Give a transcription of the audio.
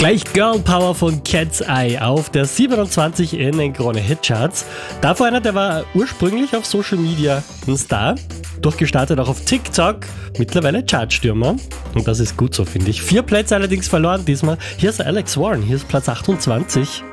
Gleich Girl Power von Cat's Eye auf der 27 in den Krone Hitcharts. Davor einer, der war ursprünglich auf Social Media ein Star, durchgestartet auch auf TikTok, mittlerweile Chartstürmer. Und das ist gut so, finde ich. 4 Plätze allerdings verloren diesmal. Hier ist Alex Warren, hier ist Platz 28.